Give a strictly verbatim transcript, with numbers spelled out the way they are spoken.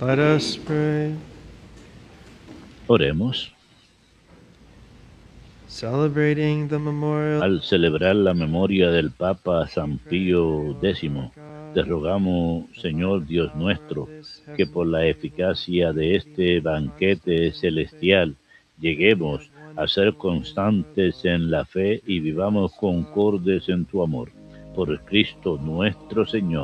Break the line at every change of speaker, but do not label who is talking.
Let us pray.
Oremos.
Celebrating the memorial
Al celebrar la memoria del Papa San Pío X, te rogamos, Señor Dios nuestro, que por la eficacia de este banquete celestial lleguemos a ser constantes en la fe y vivamos concordes en tu amor. Por Cristo nuestro Señor.